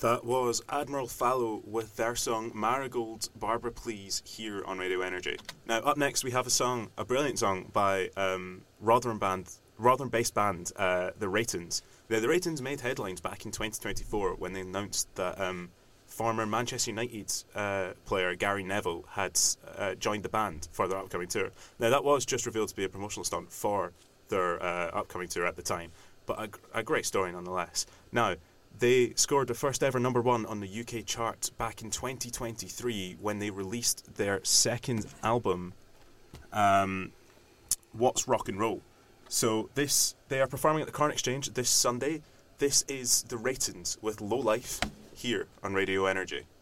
That was Admiral Fallow with their song Marigold, Barbara Please, here on Radio Energy. Now, up next we have a brilliant song by Rotherham-based band, The Ratons. The Ratons made headlines back in 2024 when they announced that former Manchester United player Gary Neville had joined the band for their upcoming tour. Now, that was just revealed to be a promotional stunt for their upcoming tour at the time, but a great story nonetheless. Now, they scored the first ever number one on the UK chart back in 2023 when they released their second album, What's Rock and Roll. So they are performing at the Corn Exchange this Sunday. This is The Ratons with Low Life here on Radio Energy.